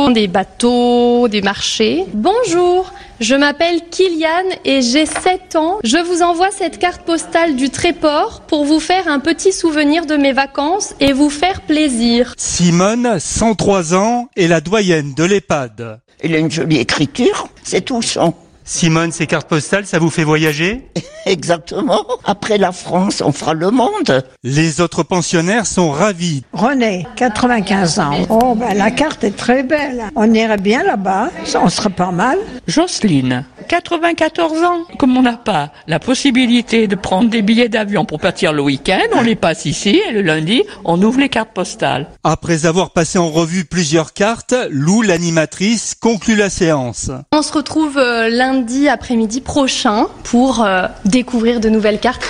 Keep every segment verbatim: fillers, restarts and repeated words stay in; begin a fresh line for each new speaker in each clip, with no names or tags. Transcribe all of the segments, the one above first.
bateaux, des bateaux, des marchés. Bonjour, je m'appelle Kylian et j'ai sept ans. Je vous envoie cette carte postale du Tréport pour vous faire un petit souvenir de mes vacances et vous faire plaisir.
Simone, cent trois ans, est la doyenne de l'EHPAD.
Il a une jolie écriture, c'est touchant.
Simone, ces cartes postales, ça vous fait voyager ?
Exactement. Après la France, on fera le monde.
Les autres pensionnaires sont ravis.
René, quatre-vingt-quinze ans. Oh, ben la carte est très belle. On irait bien là-bas, ça, on serait pas mal.
Jocelyne, quatre-vingt-quatorze ans. Comme on n'a pas la possibilité de prendre des billets d'avion pour partir le week-end, on les passe ici et le lundi, on ouvre les cartes postales.
Après avoir passé en revue plusieurs cartes, Lou, l'animatrice, conclut la séance.
On se retrouve euh, lundi après-midi prochain pour euh, découvrir de nouvelles cartes.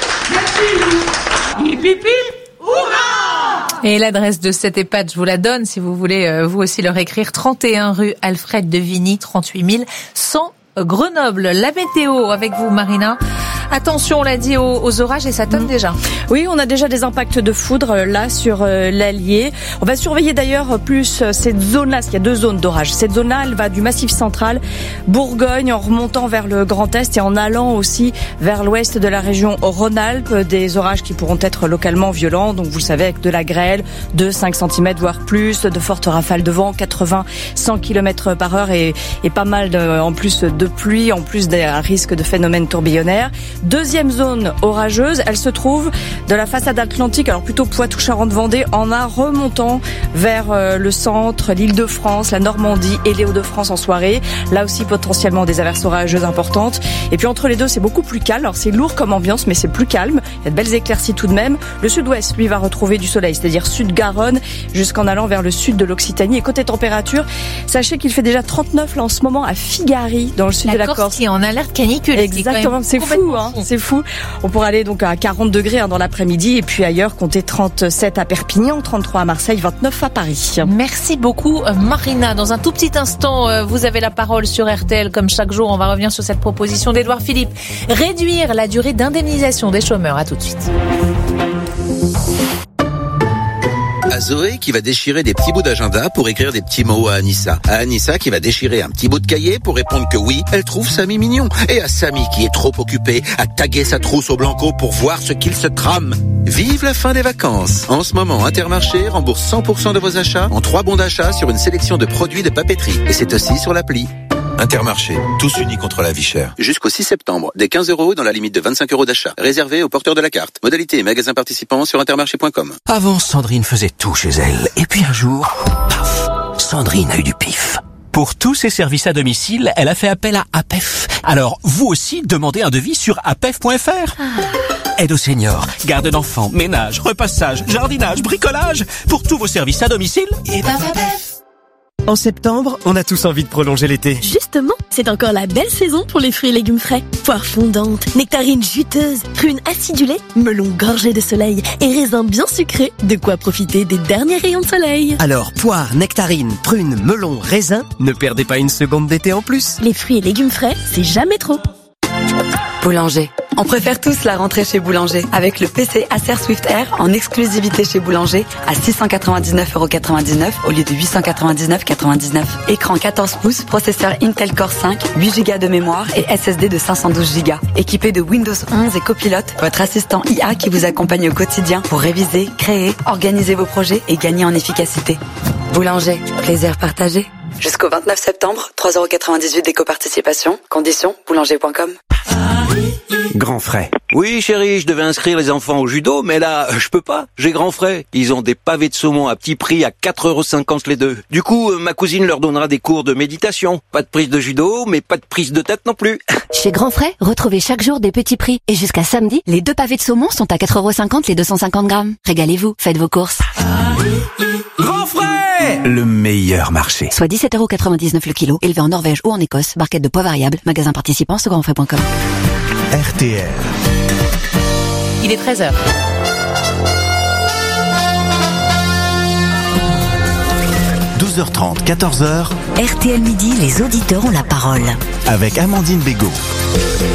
Merci. Hip, hip, hip. Hurrah!
Et l'adresse de cette EHPAD, je vous la donne si vous voulez euh, vous aussi leur écrire. trente et un rue Alfred de Vigny, trente-huit mille cent Grenoble. La météo avec vous, Marina. Attention, on l'a dit, aux, aux orages et ça tonne mmh. déjà.
Oui, on a déjà des impacts de foudre là sur euh, l'Allier. On va surveiller d'ailleurs plus euh, cette zone-là, parce qu'il y a deux zones d'orage. Cette zone-là, elle va du Massif central, Bourgogne, en remontant vers le Grand Est et en allant aussi vers l'ouest de la région Rhône-Alpes. Des orages qui pourront être localement violents. Donc vous le savez, avec de la grêle, de cinq centimètres voire plus, de fortes rafales de vent, quatre-vingts à cent kilomètres par heure et, et pas mal de, en plus de pluie, en plus d'un risque de phénomènes tourbillonnaires. Deuxième zone orageuse, elle se trouve de la façade atlantique, alors plutôt Poitou-Charentes-Vendée, en un remontant vers euh, le centre, l'Île-de-France, la Normandie et les Hauts-de-France en soirée. Là aussi potentiellement des averses orageuses importantes. Et puis entre les deux, c'est beaucoup plus calme. Alors c'est lourd comme ambiance, mais c'est plus calme. Il y a de belles éclaircies tout de même. Le sud-ouest, lui, va retrouver du soleil, c'est-à-dire sud-Garonne, jusqu'en allant vers le sud de l'Occitanie. Et côté température, sachez qu'il fait déjà trente-neuf là en ce moment à Figari, dans le sud
la
de la
Corse.
Corse.
Qui est en alerte canicule.
Exactement, c'est, c'est fou, hein. C'est fou. On pourra aller donc à quarante degrés hein, dans l'après-midi et puis ailleurs compter trente-sept à Perpignan, trente-trois à Marseille, vingt-neuf à Paris.
Merci beaucoup Marina. Dans un tout petit instant, vous avez la parole sur R T L comme chaque jour. On va revenir sur cette proposition d'Édouard Philippe. Réduire la durée d'indemnisation des chômeurs. À tout de suite.
À Zoé qui va déchirer des petits bouts d'agenda pour écrire des petits mots à Anissa. À Anissa qui va déchirer un petit bout de cahier pour répondre que oui, elle trouve Samy mignon. Et à Samy qui est trop occupé à taguer sa trousse au blanco pour voir ce qu'il se trame. Vive la fin des vacances. En ce moment, Intermarché rembourse cent pour cent de vos achats en trois bons d'achat sur une sélection de produits de papeterie. Et c'est aussi sur l'appli. Intermarché, tous unis contre la vie chère. Jusqu'au six septembre, des quinze euros dans la limite de vingt-cinq euros d'achat. Réservé aux porteurs de la carte. Modalité et magasins participants sur intermarché point com.
Avant, Sandrine faisait tout chez elle. Et puis un jour, paf, Sandrine a eu du pif. Pour tous ses services à domicile, elle a fait appel à A P E F. Alors, vous aussi, demandez un devis sur A P E F point F R. Ah. Aide aux seniors, garde d'enfants, ménage, repassage, jardinage, bricolage. Pour tous vos services à domicile, et ben A P E F.
En septembre, on a tous envie de prolonger l'été.
Justement, c'est encore la belle saison pour les fruits et légumes frais. Poires fondantes, nectarines juteuses, prunes acidulées, melons gorgés de soleil et raisins bien sucrés. De quoi profiter des derniers rayons de soleil.
Alors, poires, nectarines, prunes, melons, raisins, ne perdez pas une seconde d'été en plus.
Les fruits et légumes frais, c'est jamais trop.
Boulanger. On préfère tous la rentrée chez Boulanger avec le P C Acer Swift Air en exclusivité chez Boulanger à six cent quatre-vingt-dix-neuf euros quatre-vingt-dix-neuf au lieu de huit cent quatre-vingt-dix-neuf euros quatre-vingt-dix-neuf. Écran quatorze pouces, processeur Intel Core cinq, huit giga de mémoire et S S D de cinq cent douze giga. Équipé de Windows onze et Copilot, votre assistant I A qui vous accompagne au quotidien pour réviser, créer, organiser vos projets et gagner en efficacité. Boulanger, plaisir partagé. Jusqu'au vingt-neuf septembre, trois euros quatre-vingt-dix-huit d'éco-participation. Conditions, boulanger point com.
Grand frais.
Oui, chérie, je devais inscrire les enfants au judo, mais là, je peux pas. J'ai grand frais. Ils ont des pavés de saumon à petit prix à quatre euros cinquante les deux. Du coup, ma cousine leur donnera des cours de méditation. Pas de prise de judo, mais pas de prise de tête non plus.
Chez Grand Frais, retrouvez chaque jour des petits prix. Et jusqu'à samedi, les deux pavés de saumon sont à quatre euros cinquante les deux cent cinquante grammes. Régalez-vous, faites vos courses.
Grand frais! Le meilleur marché.
Soit dix-sept euros quatre-vingt-dix-neuf le kilo, élevé en Norvège ou en Écosse. Barquette de poids variable. Magasin participant sur grandfrais point com.
R T L.
Il est treize heures.
douze heures trente, quatorze heures.
R T L Midi, les auditeurs ont la parole.
Avec Amandine Bégaud.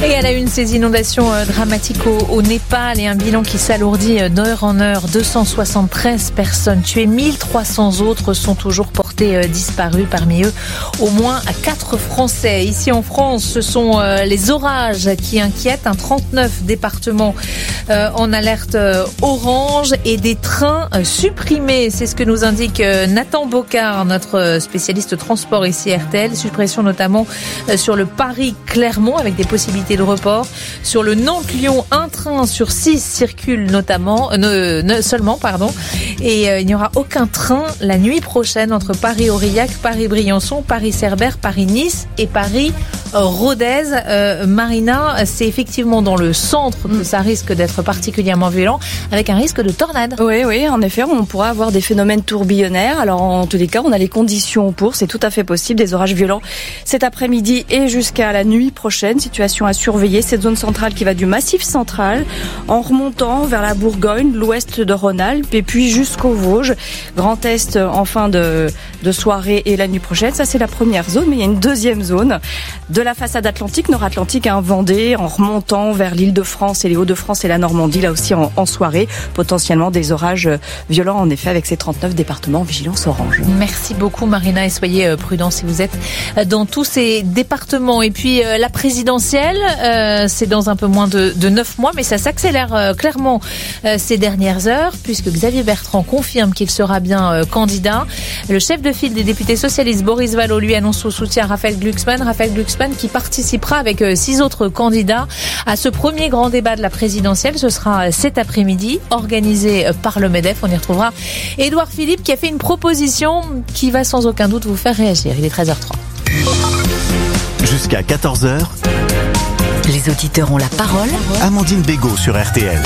Et à la une, ces inondations euh, dramatiques au, au Népal et un bilan qui s'alourdit euh, d'heure en heure. deux cent soixante-treize personnes tuées, mille trois cents autres sont toujours portés euh, disparus. Parmi eux, au moins quatre Français. Ici en France, ce sont euh, les orages qui inquiètent. Un trente-neuf départements euh, en alerte euh, orange et des trains euh, supprimés. C'est ce que nous indique euh, Nathan Bocard, notre spécialiste transport ici R T L. Suppression notamment euh, sur le Paris-Clermont avec des possibilités de report. Sur le Nantes-Lyon, un train sur six circule notamment, euh, ne, ne, seulement, pardon. Et euh, il n'y aura aucun train la nuit prochaine entre Paris-Aurillac, Paris-Briançon, Paris-Cerbère, Paris-Nice et Paris-Rodez. Euh, Marina, c'est effectivement dans le centre que ça risque d'être particulièrement violent, avec un risque de tornade.
Oui, oui, en effet, on pourra avoir des phénomènes tourbillonnaires. Alors, en tous les cas, on a les conditions pour, c'est tout à fait possible, des orages violents cet après-midi et jusqu'à la nuit prochaine. Situation à surveiller, cette zone centrale qui va du Massif central en remontant vers la Bourgogne, l'ouest de Rhône-Alpes et puis jusqu'aux Vosges. Grand Est en fin de, de soirée et la nuit prochaine. Ça, c'est la première zone, mais il y a une deuxième zone de la façade atlantique, nord-atlantique, en Vendée, en remontant vers l'Île-de-France et les Hauts-de-France et la Normandie, là aussi en, en soirée. Potentiellement des orages violents, en effet, avec ces trente-neuf départements en vigilance orange.
Merci beaucoup, Marina, et soyez prudents si vous êtes dans tous ces départements. Et puis, euh, la présidentielle, euh, c'est dans un peu moins de, de neuf mois, mais ça s'accélère euh, clairement euh, ces dernières heures, puisque Xavier Bertrand confirme qu'il sera bien euh, candidat. Le chef de file des députés socialistes, Boris Vallaud, lui annonce son soutien à Raphaël Glucksmann. Raphaël Glucksmann qui participera avec euh, six autres candidats à ce premier grand débat de la présidentielle. Ce sera cet après-midi, organisé par le MEDEF. On y retrouvera Édouard Philippe qui a fait une proposition qui va sans aucun doute vous faire réagir. Il est treize heures trente.
Jusqu'à quatorze heures,
les auditeurs ont la parole.
Amandine Bégaud sur R T L.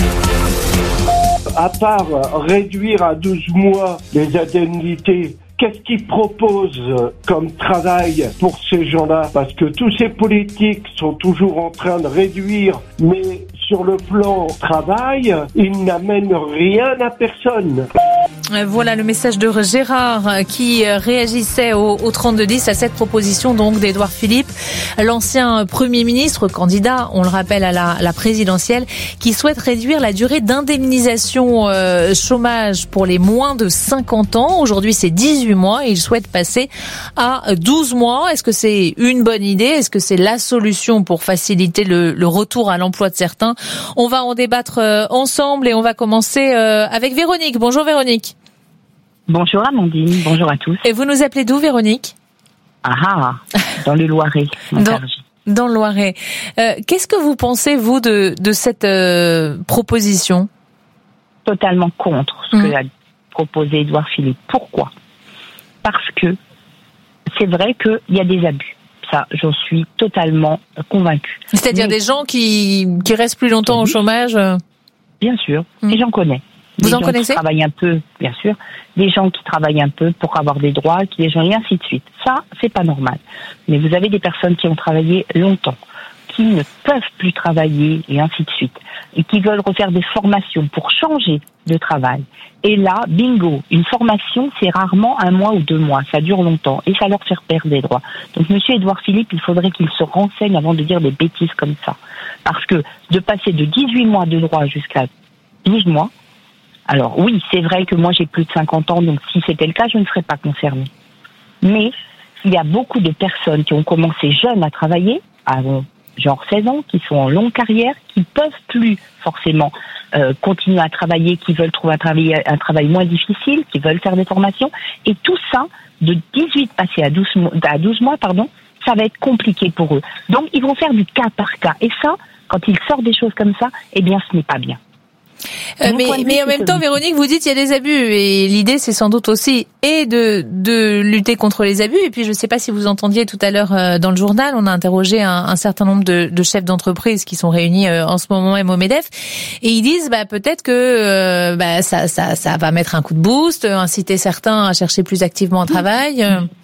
À part réduire à douze mois les indemnités, qu'est-ce qu'ils proposent comme travail pour ces gens-là? Parce que tous ces politiques sont toujours en train de réduire, mais sur le plan travail, ils n'amènent rien à personne.
Voilà le message de Gérard qui réagissait au, au trente-deux dix à cette proposition donc d'Édouard Philippe, l'ancien Premier ministre, candidat, on le rappelle, à la, la présidentielle, qui souhaite réduire la durée d'indemnisation euh, chômage pour les moins de cinquante ans. Aujourd'hui, c'est dix-huit mois et il souhaite passer à douze mois. Est-ce que c'est une bonne idée? Est-ce que c'est la solution pour faciliter le, le retour à l'emploi de certains? On va en débattre euh, ensemble et on va commencer euh, avec Véronique. Bonjour Véronique.
Bonjour Amandine, bonjour à tous.
Et vous nous appelez d'où Véronique?
Ah ah, dans le Loiret.
Dans, dans le Loiret. Euh, qu'est-ce que vous pensez, vous, de, de cette euh, proposition?
Totalement contre ce mmh. que a proposé Édouard Philippe. Pourquoi? Parce que c'est vrai qu'il y a des abus. Ça, j'en suis totalement convaincue.
C'est-à-dire Mais, des gens qui, qui restent plus longtemps au chômage?
Bien sûr, mmh. et j'en connais.
Vous
des
en
gens
connaissez?
Qui travaillent un peu, bien sûr. Des gens qui travaillent un peu pour avoir des droits, qui des gens et ainsi de suite. Ça, c'est pas normal. Mais vous avez des personnes qui ont travaillé longtemps, qui ne peuvent plus travailler et ainsi de suite, et qui veulent refaire des formations pour changer de travail. Et là, bingo, une formation, c'est rarement un mois ou deux mois. Ça dure longtemps et ça leur fait perdre des droits. Donc, Monsieur Édouard Philippe, il faudrait qu'il se renseigne avant de dire des bêtises comme ça. Parce que de passer de dix-huit mois de droit jusqu'à douze mois, alors oui, c'est vrai que moi j'ai plus de cinquante ans, donc si c'était le cas, je ne serais pas concernée. Mais il y a beaucoup de personnes qui ont commencé jeunes à travailler, à genre seize ans, qui sont en longue carrière, qui peuvent plus forcément euh, continuer à travailler, qui veulent trouver un travail, un travail moins difficile, qui veulent faire des formations. Et tout ça, de dix-huit passer à douze, à douze mois, pardon, ça va être compliqué pour eux. Donc ils vont faire du cas par cas. Et ça, quand ils sortent des choses comme ça, eh bien ce n'est pas bien.
Euh, mais, mais en même temps, Véronique, vous dites qu'il y a des abus et l'idée, c'est sans doute aussi et de de lutter contre les abus. Et puis, je ne sais pas si vous entendiez tout à l'heure euh, dans le journal, on a interrogé un, un certain nombre de, de chefs d'entreprise qui sont réunis euh, en ce moment même au MEDEF, et ils disent bah peut-être que euh, bah ça ça ça va mettre un coup de boost, inciter certains à chercher plus activement un travail.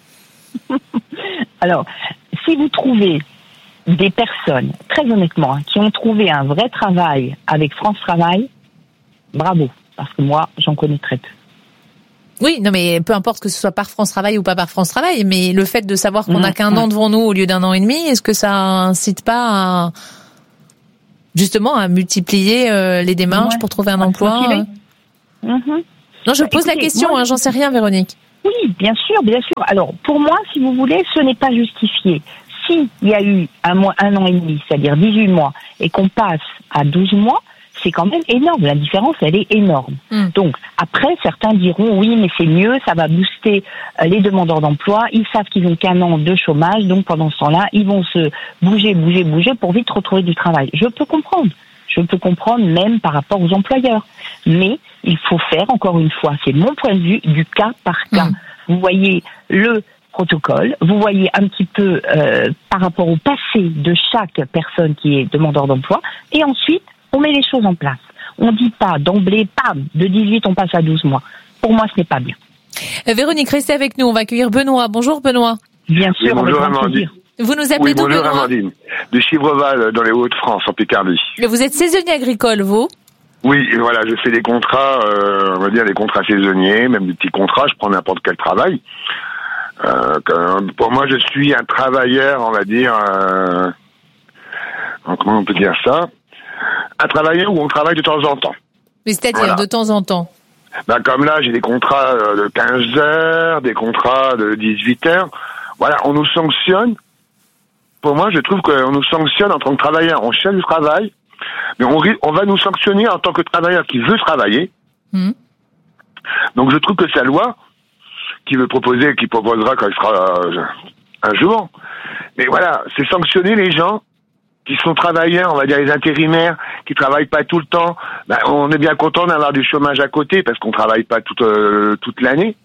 Alors, si vous trouvez des personnes, très honnêtement, hein, qui ont trouvé un vrai travail avec France Travail, bravo, parce que moi, j'en connais très peu.
Oui, non, mais peu importe que ce soit par France Travail ou pas par France Travail, mais le fait de savoir qu'on n'a mmh, qu'un mmh. an devant nous au lieu d'un an et demi, est-ce que ça incite pas à... justement à multiplier euh, les démarches ouais. pour trouver un emploi. Euh...
Mm-hmm.
Non, je
bah,
pose
écoutez,
la question,
moi,
hein, j'en sais rien, Véronique.
Oui, bien sûr, bien sûr. Alors, pour moi, si vous voulez, ce n'est pas justifié. S'il y a eu un, mois, un an et demi, c'est-à-dire dix-huit mois, et qu'on passe à douze mois, c'est quand même énorme. La différence, elle est énorme. Mm. Donc, après, certains diront, oui, mais c'est mieux, ça va booster euh, les demandeurs d'emploi. Ils savent qu'ils ont qu'un an de chômage, donc pendant ce temps-là, ils vont se bouger, bouger, bouger pour vite retrouver du travail. Je peux comprendre. Je peux comprendre même par rapport aux employeurs. Mais il faut faire, encore une fois, c'est mon point de vue, du cas par cas. Mm. Vous voyez le protocole, vous voyez un petit peu euh, par rapport au passé de chaque personne qui est demandeur d'emploi, et ensuite, on met les choses en place. On ne dit pas d'emblée, pam, de dix-huit, on passe à douze mois. Pour moi, ce n'est pas bien.
Euh, Véronique, restez avec nous. On va accueillir Benoît. Bonjour, Benoît.
Bien sûr,
oui, bonjour, Amandine.
Vous nous appelez
oui,
d'où,
bonjour,
Benoît ?
Amandine. De Chivreval, dans les Hauts-de-France, en Picardie.
Vous êtes saisonnier agricole, vous ?
Oui, voilà, je fais des contrats, euh, on va dire des contrats saisonniers, même des petits contrats, je prends n'importe quel travail. Euh, pour moi, je suis un travailleur, on va dire, euh, comment on peut dire ça ? Un travailleur où on travaille de temps en temps.
Mais c'est-à-dire
voilà.
de temps en temps.
Ben, comme là, j'ai des contrats de quinze heures, des contrats de dix-huit heures. Voilà, on nous sanctionne. Pour moi, je trouve qu'on nous sanctionne en tant que travailleur. On cherche du travail, mais on, on va nous sanctionner en tant que travailleur qui veut travailler. Mmh. Donc, je trouve que sa loi, qui veut proposer, qui proposera quand il sera euh, un jour, mais voilà, c'est sanctionner les gens qui sont travailleurs, on va dire les intérimaires, qui travaillent pas tout le temps. Ben, on est bien content d'avoir du chômage à côté parce qu'on travaille pas toute euh, toute l'année.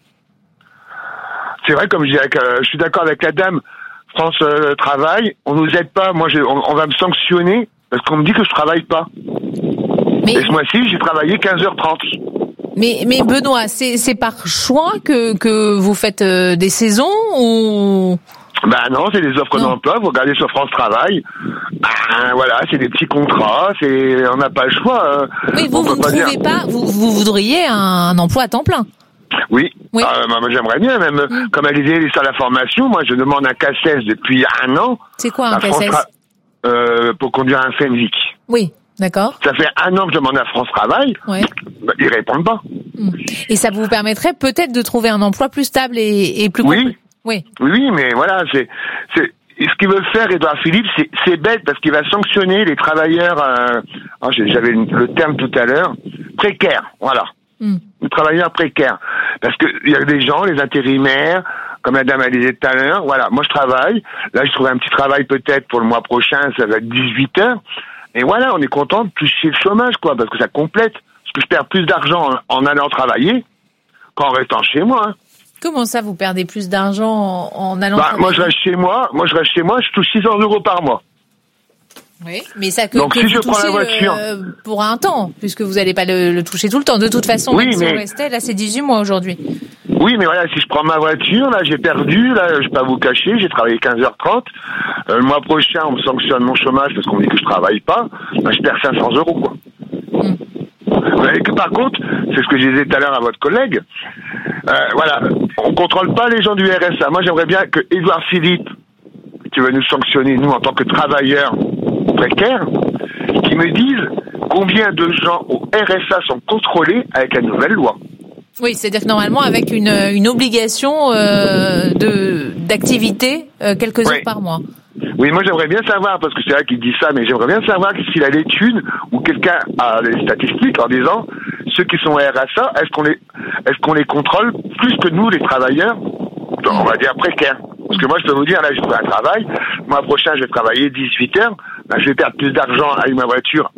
C'est vrai, comme je dis, avec, euh, je suis d'accord avec la dame. France euh, Travail, on nous aide pas. Moi, je, on, on va me sanctionner parce qu'on me dit que je travaille pas. Mais... Et ce mois-ci, j'ai travaillé quinze heures trente.
Mais, mais Benoît, c'est, c'est par choix que, que vous faites euh, des saisons ou...
Ben non, c'est des offres non. d'emploi. Vous regardez sur France Travail. Ben voilà, c'est des petits contrats. C'est, on n'a pas le choix. Euh,
oui, vous vous ne trouvez dire... pas. Vous, vous voudriez un emploi à temps plein.
Oui. oui. Euh, moi, j'aimerais bien même. Mmh. Comme elle disait, sur la formation, moi, je demande un C A C E S depuis un an.
C'est quoi un C A C E S
Tra... euh, Pour conduire un Fenwick.
Oui. D'accord.
Ça fait un an que je demande à France Travail.
Ouais.
Ben, ils répondent pas.
Mmh. Et ça vous permettrait peut-être de trouver un emploi plus stable et, et plus
oui.
complet. Oui.
Oui, mais voilà, c'est, c'est, ce qu'il veut faire, Édouard Philippe, c'est, c'est bête parce qu'il va sanctionner les travailleurs, euh, oh, j'avais le terme tout à l'heure, précaires, voilà. Mm. Les travailleurs précaires. Parce que il y a des gens, les intérimaires, comme la dame a dit tout à l'heure, voilà, moi je travaille, là je trouve un petit travail peut-être pour le mois prochain, ça va être dix-huit heures, et voilà, on est content de toucher le chômage, quoi, parce que ça complète, parce que je perds plus d'argent en, en allant travailler qu'en restant chez moi, hein.
Comment ça, vous perdez plus d'argent en, en allant
bah,
travailler ?
Moi, je reste chez moi. Moi, je reste chez moi. Je touche six cents euros par mois.
Oui, mais ça que,
Donc,
que
si
vous
je prends la voiture,
euh, pour un temps, puisque vous n'allez pas le, le toucher tout le temps. De toute façon,
oui,
même
mais...
si on restait, là, c'est dix-huit mois aujourd'hui.
Oui, mais voilà, si je prends ma voiture, là, j'ai perdu. Là, je vais pas vous cacher, j'ai travaillé quinze heures trente. Euh, le mois prochain, on me sanctionne mon chômage parce qu'on me dit que je travaille pas. Ben, je perds cinq cents euros, quoi. Mm. Et que, par contre, c'est ce que je disais tout à l'heure à votre collègue. Euh, voilà, on contrôle pas les gens du R S A. Moi, j'aimerais bien que Édouard Philippe, qui veut nous sanctionner, nous, en tant que travailleurs précaires, qui me dise combien de gens au R S A sont contrôlés avec la nouvelle loi.
Oui, c'est-à-dire que normalement, avec une, une obligation euh, de d'activité euh, quelques
oui.
heures par mois.
Oui, moi j'aimerais bien savoir, parce que c'est vrai qu'il dit ça, mais j'aimerais bien savoir s'il a l'étude ou quelqu'un a les statistiques en disant ceux qui sont au R S A, est-ce qu'on les est-ce qu'on les contrôle plus que nous, les travailleurs, on va dire précaires. Parce que moi je peux vous dire, là je fais un travail, le mois prochain je vais travailler dix-huit heures, ben, je vais perdre plus d'argent avec ma voiture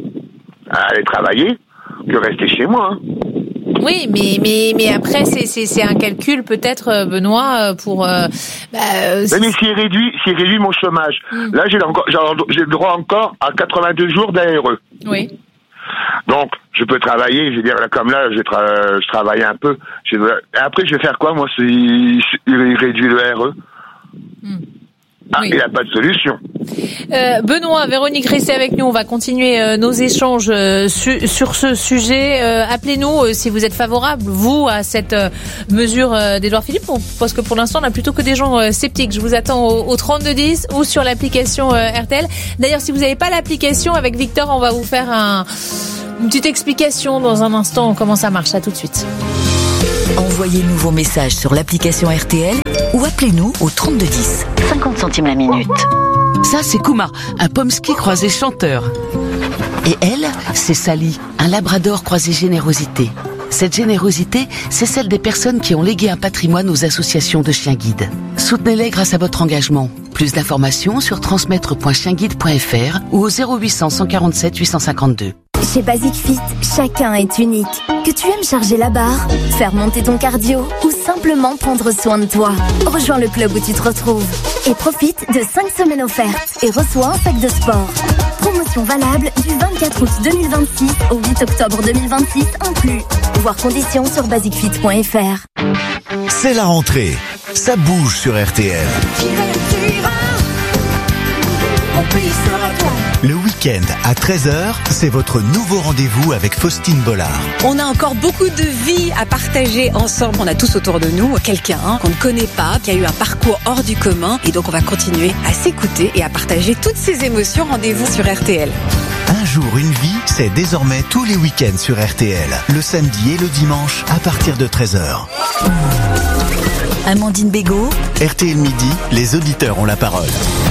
à aller travailler que rester chez moi. Hein.
Oui, mais mais mais après c'est c'est c'est un calcul peut-être, Benoît, pour. Euh, bah,
mais, mais s'il réduit s'il réduit mon chômage, mmh. là j'ai encore j'ai, j'ai le droit encore à quatre-vingt-deux jours d'A R E.
Oui.
Donc je peux travailler, je veux dire là, comme là je, tra- je travaille un peu. Je, après je vais faire quoi moi s'il si, si, réduit le R E? Mmh. Ah, oui. Il n'y a pas de solution.
Euh, Benoît, Véronique, restez avec nous. On va continuer euh, nos échanges euh, su- sur ce sujet. Euh, appelez-nous euh, si vous êtes favorable, vous, à cette euh, mesure euh, d'Édouard Philippe, parce que pour l'instant, on a plutôt que des gens euh, sceptiques. Je vous attends au, au trente-deux dix ou sur l'application euh, R T L. D'ailleurs, si vous n'avez pas l'application, avec Victor, on va vous faire un, une petite explication dans un instant comment ça marche. À tout de suite.
Envoyez-nous vos messages sur l'application R T L ou appelez-nous au trente-deux dix. cinquante centimes la minute.
Ça, c'est Kuma, un pomsky croisé chanteur.
Et elle, c'est Sally, un labrador croisé générosité. Cette générosité, c'est celle des personnes qui ont légué un patrimoine aux associations de chiens guides. Soutenez-les grâce à votre engagement. Plus d'informations sur transmettre point chien guide point f r ou au zéro huit cents, cent quarante-sept, huit cent cinquante-deux.
Chez Basic Fit, chacun est unique. Que tu aimes charger la barre, faire monter ton cardio ou simplement prendre soin de toi. Rejoins le club où tu te retrouves et profite de cinq semaines offertes et reçois un sac de sport. Promotion valable du vingt-quatre août deux mille vingt-six au huit octobre deux mille vingt-six inclus. Voir conditions sur basic fit point f r.
C'est la rentrée. Ça bouge sur R T L. Le week-end à treize heures, c'est votre nouveau rendez-vous avec Faustine Bollard.
On a encore beaucoup de vie à partager ensemble. On a tous autour de nous quelqu'un hein, qu'on ne connaît pas, qui a eu un parcours hors du commun. Et donc on va continuer à s'écouter et à partager toutes ces émotions. Rendez-vous sur R T L.
Un jour, une vie, c'est désormais tous les week-ends sur R T L. Le samedi et le dimanche à partir de treize heures.
Amandine Bégaud.
R T L Midi, les auditeurs ont la parole.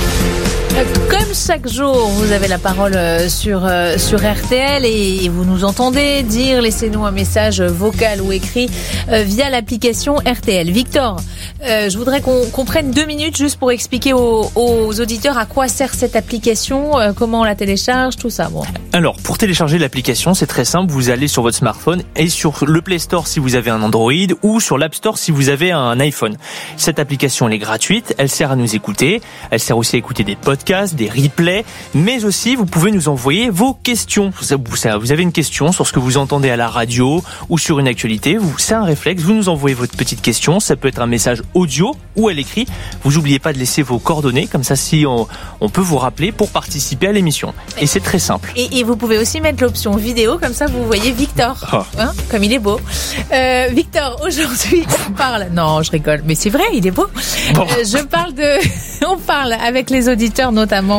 Comme chaque jour, vous avez la parole sur, sur R T L et vous nous entendez dire, laissez-nous un message vocal ou écrit via l'application R T L. Victor, euh, je voudrais qu'on, qu'on prenne deux minutes juste pour expliquer aux, aux auditeurs à quoi sert cette application, euh, comment on la télécharge, tout ça. Bon.
Alors, pour télécharger l'application, c'est très simple. Vous allez sur votre smartphone et sur le Play Store si vous avez un Android ou sur l'App Store si vous avez un iPhone. Cette application, elle est gratuite. Elle sert à nous écouter. Elle sert aussi à écouter des podcasts, des replays, mais aussi vous pouvez nous envoyer vos questions. Vous avez une question sur ce que vous entendez à la radio ou sur une actualité. Vous, c'est un réflexe. Vous nous envoyez votre petite question. Ça peut être un message audio ou à l'écrit. Vous n'oubliez pas de laisser vos coordonnées. Comme ça, si on, on peut vous rappeler pour participer à l'émission. Et c'est très simple.
Et, et vous pouvez aussi mettre l'option vidéo. Comme ça, vous voyez Victor. Oh. Hein, comme il est beau. Euh, Victor, aujourd'hui, on parle... Non, je rigole. Mais c'est vrai, il est beau. Bon. Euh, je parle de... on parle avec les auditeurs, notamment,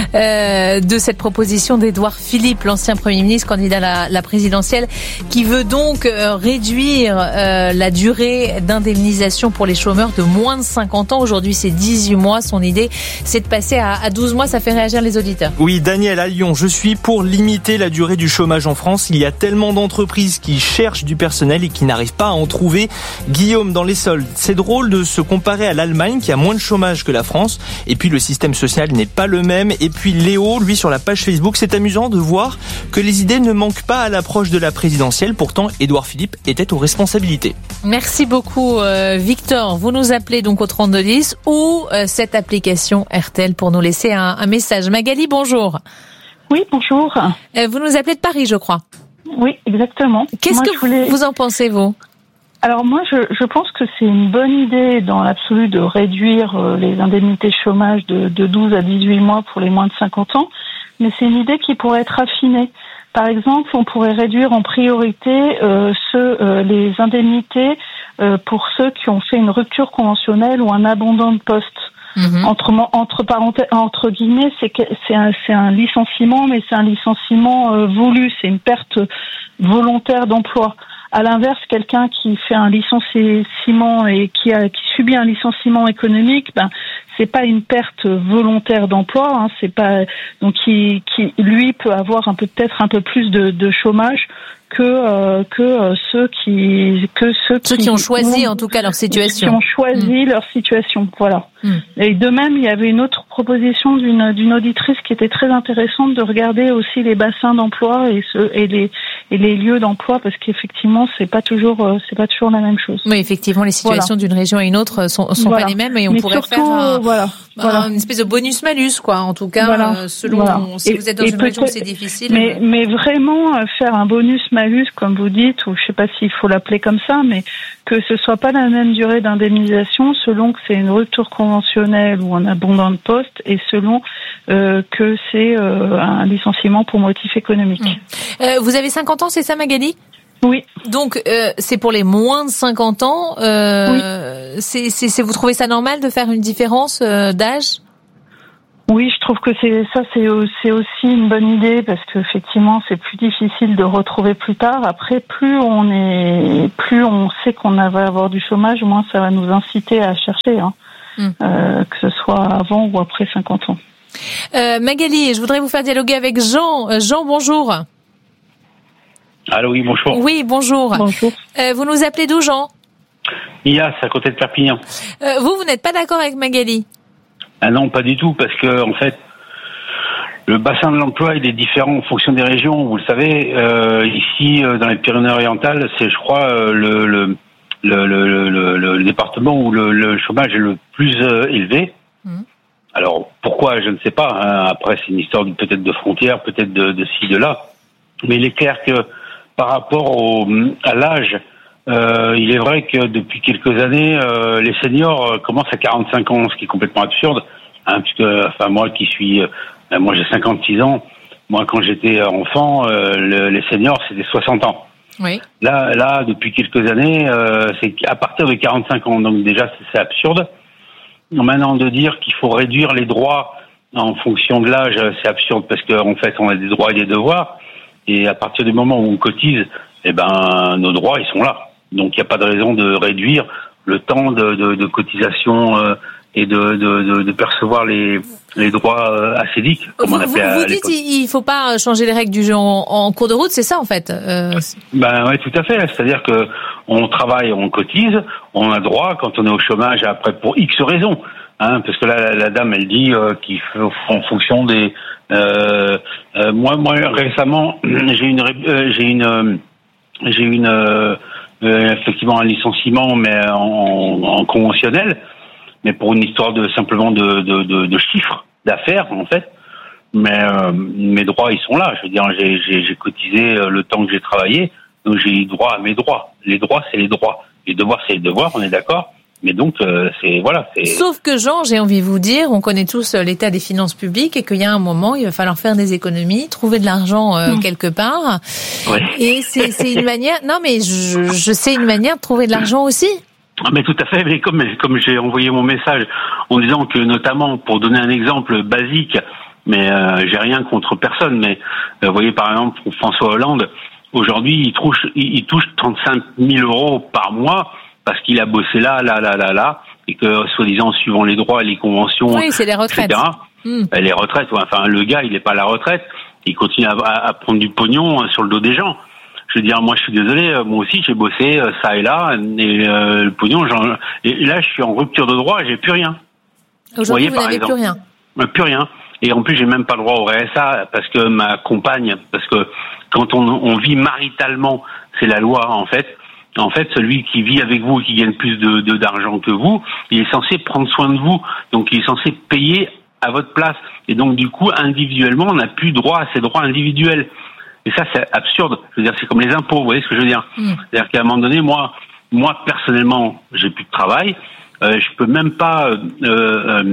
euh, de cette proposition d'Édouard Philippe, l'ancien Premier ministre, candidat à la, la présidentielle, qui veut donc euh, réduire euh, la durée d'indemnisation pour les chômeurs de moins de cinquante ans. Aujourd'hui, c'est dix-huit mois. Son idée, c'est de passer à, à douze mois. Ça fait réagir les auditeurs.
Oui, Daniel, à Lyon, je suis pour limiter la durée du chômage en France. Il y a tellement d'entreprises qui cherchent du personnel et qui n'arrivent pas à en trouver. Guillaume, dans l'Essonne, c'est drôle de se comparer à l'Allemagne qui a moins de chômage que la France. Et puis, le système social n'est pas le même. Et puis, Léo, lui, sur la page Facebook, c'est amusant de voir que les idées ne manquent pas à l'approche de la présidentielle. Pourtant, Édouard Philippe était aux responsabilités.
Merci beaucoup, euh, Victor. Vous nous appelez donc au trente-deux dix ou euh, cette application R T L pour nous laisser un, un message. Magali, bonjour.
Oui, bonjour.
Euh, vous nous appelez de Paris, je crois.
Oui, exactement.
Qu'est-ce
moi,
que
voulais...
vous en pensez, vous?
Alors moi, je, je pense que c'est une bonne idée dans l'absolu de réduire euh, les indemnités chômage de, de douze à dix-huit mois pour les moins de cinquante ans, mais c'est une idée qui pourrait être affinée. Par exemple, on pourrait réduire en priorité euh, ceux, euh, les indemnités euh, pour ceux qui ont fait une rupture conventionnelle ou un abandon de poste. Mmh. Entre, entre parenthèses, entre guillemets, c'est, que, c'est, un, c'est un licenciement, mais c'est un licenciement euh, voulu, c'est une perte volontaire d'emploi. À l'inverse, quelqu'un qui fait un licenciement et qui a qui subit un licenciement économique, ben c'est pas une perte volontaire d'emploi, hein, c'est pas donc qui qui lui peut avoir un peu peut-être un peu plus de, de chômage que euh, que euh, ceux qui que ceux,
ceux qui, qui ont choisi ont, en tout cas leur situation,
qui ont choisi mmh. leur situation, voilà. Mmh. Et de même, il y avait une autre proposition d'une d'une auditrice qui était très intéressante de regarder aussi les bassins d'emploi et ce et les et les lieux d'emploi parce qu'effectivement c'est pas toujours euh, c'est pas toujours la même chose.
Oui, effectivement, les situations voilà. d'une région à une autre sont sont voilà. pas les mêmes et on
Mais
pourrait
surtout,
faire un,
voilà.
un,
Voilà.
une espèce de bonus malus quoi. En tout cas,
voilà.
euh, selon
voilà.
si
et,
vous êtes dans une région où c'est difficile.
Mais mais vraiment euh, faire un bonus malus comme vous dites ou je sais pas s'il faut l'appeler comme ça, mais que ce soit pas la même durée d'indemnisation selon que c'est une rupture conventionnelle ou un abandon de poste et selon euh, que c'est euh, un licenciement pour motif économique.
Mmh. Euh, vous avez cinquante ans, c'est ça Magali ?
Oui.
Donc euh, c'est pour les moins de cinquante ans. Euh,
oui.
c'est, c'est, c'est, vous trouvez ça normal de faire une différence euh, d'âge ?
Oui, je trouve que c'est ça, c'est, c'est aussi une bonne idée parce qu'effectivement, c'est plus difficile de retrouver plus tard. Après, plus on est, plus on sait qu'on va avoir du chômage, moins ça va nous inciter à chercher, hein, mm. euh, que ce soit avant ou après cinquante ans.
Euh, Magali, je voudrais vous faire dialoguer avec Jean. Euh, Jean, bonjour.
Allô, oui, bonjour.
Oui, bonjour.
Bonjour.
Euh, vous nous appelez d'où, Jean ?
Ias, à côté de Perpignan.
Euh, vous, vous n'êtes pas d'accord avec Magali ?
Ah non, pas du tout, parce que en fait, le bassin de l'emploi il est différent en fonction des régions. Vous le savez, euh, ici euh, dans les Pyrénées-Orientales, c'est, je crois, euh, le, le, le, le, le, le département où le, le chômage est le plus euh, élevé. Mmh. Alors pourquoi, je ne sais pas. Hein. Après, c'est une histoire de, peut-être de frontières, peut-être de, de ci, de là. Mais il est clair que par rapport au, à l'âge, Euh, il est vrai que depuis quelques années, euh, les seniors euh, commencent à quarante-cinq ans, ce qui est complètement absurde. Hein, puisque, enfin, moi qui suis, euh, moi j'ai cinquante-six ans. Moi, quand j'étais enfant, euh, le, les seniors c'était soixante ans.
Oui.
Là, là, depuis quelques années, euh, c'est à partir de quarante-cinq ans. Donc déjà, c'est, c'est absurde. Maintenant, de dire qu'il faut réduire les droits en fonction de l'âge, c'est absurde parce qu'en fait, on a des droits et des devoirs. Et à partir du moment où on cotise, eh ben, nos droits, ils sont là. Donc il n'y a pas de raison de réduire le temps de, de, de cotisation euh, et de, de, de, de percevoir les, les droits euh, acédiques, comme
vous,
on appelait
vous,
à
vous dites
l'époque.
il ne faut pas changer les règles du jeu en, en cours de route, c'est ça en fait euh...
Ben oui, tout à fait. C'est-à-dire que on travaille, on cotise, on a droit quand on est au chômage après pour X raisons. Hein, parce que là, la, la dame, elle dit euh, qu'il faut en fonction des. Euh, euh, moi, moi récemment, j'ai une, euh, j'ai une, euh, j'ai une. Euh, Euh, effectivement un licenciement, mais en, en conventionnel, mais pour une histoire de simplement de, de, de, de chiffres d'affaires en fait. Mais euh, mes droits ils sont là. Je veux dire, j'ai, j'ai, j'ai cotisé le temps que j'ai travaillé, donc j'ai eu droit à mes droits. Les droits c'est les droits, les devoirs c'est les devoirs. On est d'accord. Mais donc, euh, c'est voilà. C'est...
Sauf que Jean, j'ai envie de vous dire, on connaît tous l'état des finances publiques et qu'il y a un moment, il va falloir faire des économies, trouver de l'argent euh, mmh. quelque part.
Ouais.
Et c'est, c'est une manière. Non, mais je, je sais une manière de trouver de l'argent aussi.
Ah, mais tout à fait. Mais comme comme j'ai envoyé mon message en disant que, notamment, pour donner un exemple basique, mais euh, j'ai rien contre personne. Mais euh, vous voyez, par exemple, François Hollande, aujourd'hui, il touche il, il touche trente-cinq mille euros par mois. Parce qu'il a bossé là, là, là, là, là, et que, soi-disant, suivant les droits et les conventions,
oui, c'est les retraites.
et cetera, mmh. Les retraites, enfin, le gars, il n'est pas à la retraite, il continue à, à prendre du pognon sur le dos des gens. Je veux dire, moi, je suis désolé, moi aussi, j'ai bossé ça et là, et euh, le pognon, j'en, et là, je suis en rupture de droit, j'ai plus rien.
Aujourd'hui, vous, voyez, vous n'avez exemple, plus rien.
Plus rien. Et en plus, j'ai même pas le droit au R S A, parce que ma compagne, parce que quand on, on vit maritalement, c'est la loi, en fait. En fait, celui qui vit avec vous et qui gagne plus de, de d'argent que vous, il est censé prendre soin de vous. Donc, il est censé payer à votre place. Et donc, du coup, individuellement, on n'a plus droit à ces droits individuels. Et ça, c'est absurde. Je veux dire, c'est comme les impôts. Vous voyez ce que je veux dire ? Mmh. C'est-à-dire qu'à un moment donné, moi, moi personnellement, j'ai plus de travail. Euh, je peux même pas euh, euh,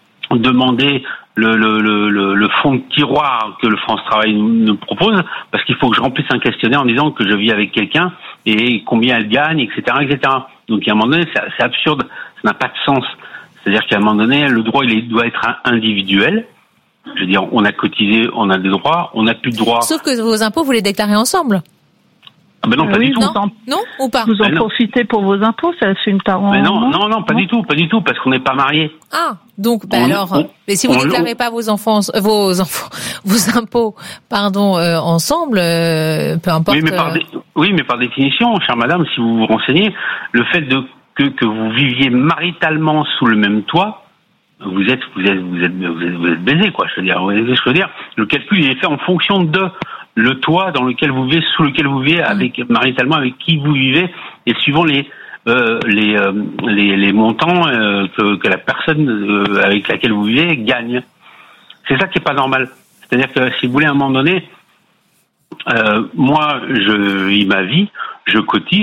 demander le, le, le, le fonds de tiroir que le France Travail nous propose, parce qu'il faut que je remplisse un questionnaire en disant que je vis avec quelqu'un et combien elle gagne, et cetera, et cetera. Donc, à un moment donné, c'est, c'est absurde. Ça n'a pas de sens. C'est-à-dire qu'à un moment donné, le droit, il doit être individuel. Je veux dire, on a cotisé, on a des droits, on n'a plus de droits.
Sauf que vos impôts, vous les déclarez ensemble.
Ah ben non, pas
oui,
du tout.
Non, non ou pas?
Vous en
ben
profitez pour vos impôts, ça fait une tarant.
Mais non, non, non, pas non. du tout, pas du tout, parce qu'on n'est pas mariés.
Ah, donc, bah
on,
alors,
on,
mais si vous ne déclarez
on,
pas vos enfants, vos enfants, vos impôts, pardon, euh, ensemble, euh, peu importe.
Oui, mais par, dé, oui, mais par définition, chère madame, si vous vous renseignez, le fait de que que vous viviez maritalement sous le même toit, vous êtes, vous êtes, vous êtes, vous êtes, vous êtes baisé, quoi. Je veux dire, vous voyez ce que je veux dire. Le calcul il est fait en fonction de le toit dans lequel vous vivez, sous lequel vous vivez, avec maritalement avec qui vous vivez, et suivant les euh, les, euh, les les montants euh, que que la personne euh, avec laquelle vous vivez gagne. C'est ça qui est pas normal. C'est-à-dire que si vous voulez à un moment donné, euh, moi je vis ma vie, je cotise,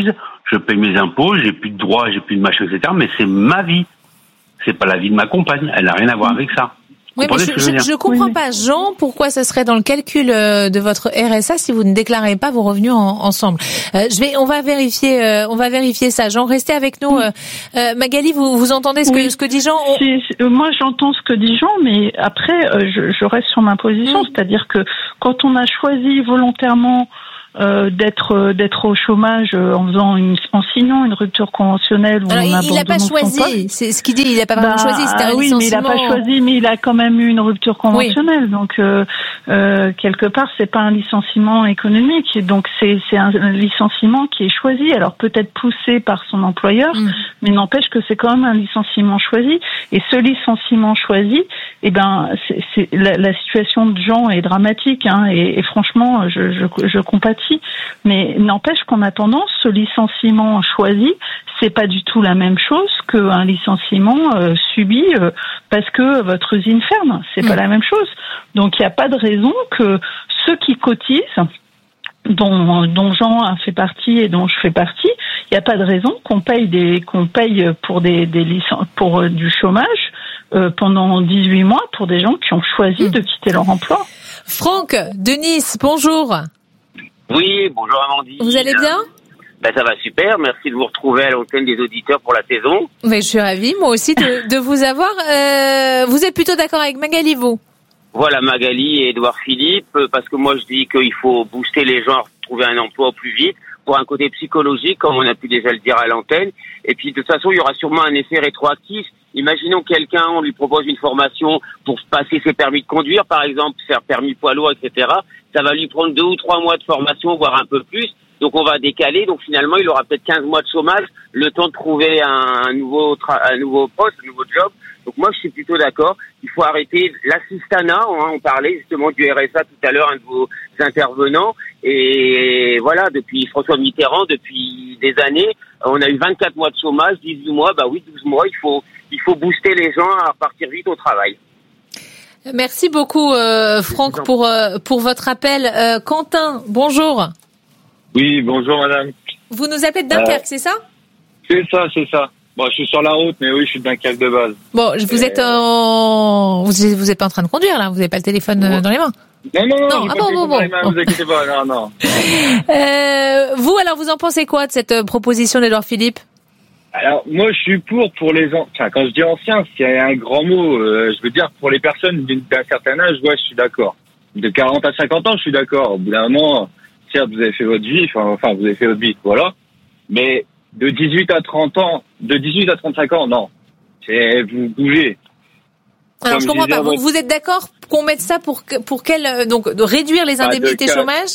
je paye mes impôts, j'ai plus de droits, j'ai plus de machin, et cetera. Mais c'est ma vie. C'est pas la vie de ma compagne. Elle n'a rien à voir avec ça.
Oui, mais je, je, je comprends oui. pas, Jean, pourquoi ce serait dans le calcul de votre R S A si vous ne déclarez pas vos revenus en, ensemble. Euh, je vais, on va vérifier, euh, on va vérifier ça. Jean, restez avec nous. Euh, euh, Magali, vous, vous entendez ce oui. que ce que dit Jean? On...
c'est, c'est, Moi, j'entends ce que dit Jean, mais après, euh, je, je reste sur ma position, mmh. c'est-à-dire que quand on a choisi volontairement Euh, d'être euh, d'être au chômage euh, en faisant une, en signant une rupture conventionnelle. Ou
Alors,
en
il n'a pas choisi. C'est ce qu'il dit. Il n'a pas
bah,
vraiment choisi. C'était un
oui,
licenciement.
mais il n'a pas choisi, mais il a quand même eu une rupture conventionnelle. Oui. Donc euh, euh, quelque part, c'est pas un licenciement économique. Donc c'est c'est un, un licenciement qui est choisi. Alors peut-être poussé par son employeur, mm. mais n'empêche que c'est quand même un licenciement choisi. Et ce licenciement choisi, eh ben, c'est, c'est la, la situation de Jean est dramatique. Hein, et, et franchement, je je, je compatis. Mais n'empêche qu'en attendant, ce licenciement choisi, c'est pas du tout la même chose qu'un licenciement euh, subi euh, parce que votre usine ferme. C'est mmh. pas la même chose. Donc il n'y a pas de raison que ceux qui cotisent, dont, dont Jean a fait partie et dont je fais partie, il n'y a pas de raison qu'on paye des qu'on paye pour des, des licen- pour euh, du chômage euh, pendant dix-huit mois pour des gens qui ont choisi mmh. de quitter leur emploi.
Franck de Nice, bonjour.
Oui, bonjour Amandine.
Vous allez bien?
Ben, ça va super, merci de vous retrouver à l'antenne des auditeurs pour la saison.
Mais je suis ravie, moi aussi, de, de vous avoir. Euh, vous êtes plutôt d'accord avec Magali, vous?
Voilà, Magali et Édouard Philippe, parce que moi je dis qu'il faut booster les gens à trouver un emploi au plus vite, pour un côté psychologique, comme on a pu déjà le dire à l'antenne. Et puis de toute façon, il y aura sûrement un effet rétroactif. Imaginons quelqu'un, on lui propose une formation pour passer ses permis de conduire, par exemple, faire permis poids lourd, et cetera. Ça va lui prendre deux ou trois mois de formation, voire un peu plus. Donc on va décaler. Donc finalement, il aura peut-être quinze mois de chômage, le temps de trouver un, un nouveau tra- un nouveau poste, un nouveau job. Donc moi, je suis plutôt d'accord. Il faut arrêter l'assistanat. Hein, on parlait justement du R S A tout à l'heure, un de vos intervenants. Et voilà, depuis François Mitterrand, depuis des années, on a eu vingt-quatre mois de chômage, dix-huit mois, bah oui, douze mois. Il faut il faut booster les gens à repartir vite au travail.
Merci beaucoup, euh, Franck, pour euh, pour votre appel. Euh, Quentin, bonjour.
Oui, bonjour madame.
Vous nous appelez de Dunkerque, euh, c'est ça?
C'est ça, c'est ça. Bon, je suis sur la route, mais oui, je suis de Dunkerque de base.
Bon, vous
Et...
êtes en... Vous vous êtes pas en train de conduire, là? Vous n'avez pas le téléphone ouais. dans les mains?
Non, non, non,
non.
j'ai
Ah
pas
bon, bon, bon.
Les mains, vous inquiétez pas, non, non.
euh, vous, alors, vous en pensez quoi de cette proposition d'Édouard Philippe?
Alors, moi, je suis pour, pour les... An... Enfin, quand je dis anciens, c'est un grand mot. Euh, je veux dire, pour les personnes d'un certain âge, ouais, je suis d'accord. De quarante à cinquante ans, je suis d'accord. Au bout d'un moment, certes, vous avez fait votre vie, enfin, enfin, vous avez fait votre vie, voilà. Mais de dix-huit à trente ans, de dix-huit à trente-cinq ans, non. C'est, vous bougez.
Alors, Comme je comprends pas. Vous, votre... vous êtes d'accord qu'on mette ça pour, pour quel, donc, de réduire les indemnités bah, de chômage?